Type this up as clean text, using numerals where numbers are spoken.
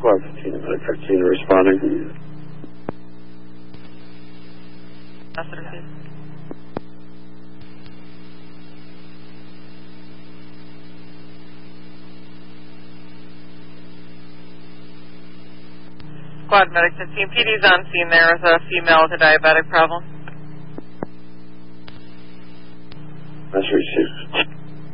Squad 15, Medic 15 responding. Squad Medic 15, PD's on scene there with a female with a diabetic problem. That's received.